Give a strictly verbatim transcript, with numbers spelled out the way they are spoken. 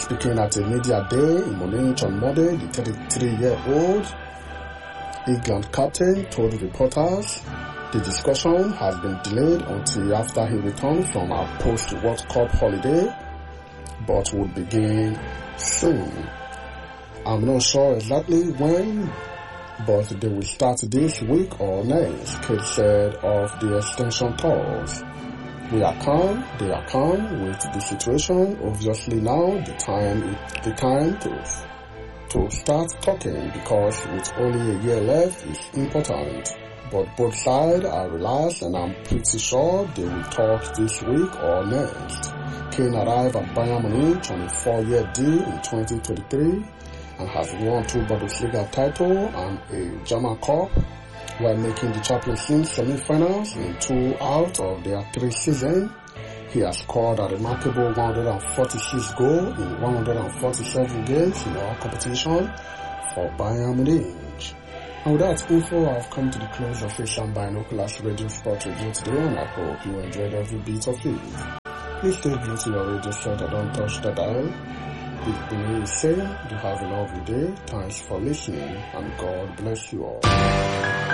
Speaking at a media day in Munich on Monday, the thirty-three-year-old England captain told reporters the discussion has been delayed until after he returned from a post-World Cup holiday, but would begin soon. I'm not sure exactly when, but they will start this week or next, Kate said of the extension talks. We are calm, they are calm with the situation. Obviously now the time the time to to start talking, because with only a year left is important. But both sides are relaxed and I'm pretty sure they will talk this week or next. Kane arrived at Bayern Munich on a four-year deal in twenty twenty-three and has won two Bundesliga titles and a German Cup, while making the Champions League semi-finals in two out of their three seasons. He has scored a remarkable one hundred forty-six goals in one hundred forty-seven games in all competition for Bayern Munich. And with that info, I've come to the close of Asian Binoculars Radio Sport Review today, and I hope you enjoyed every bit of it. Please stay glued to your radio set and don't touch the dial. Big Billy is saying, you have a lovely day. Thanks for listening, and God bless you all.